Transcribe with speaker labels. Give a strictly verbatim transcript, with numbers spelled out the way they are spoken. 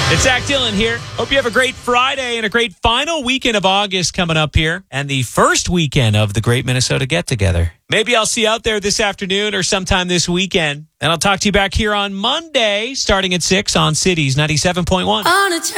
Speaker 1: It's Zach Dillon here. Hope you have a great Friday and a great final weekend of August coming up here and the first weekend of the Great Minnesota Get Together. Maybe I'll see you out there this afternoon or sometime this weekend. And I'll talk to you back here on Monday starting at six on Cities ninety-seven point one.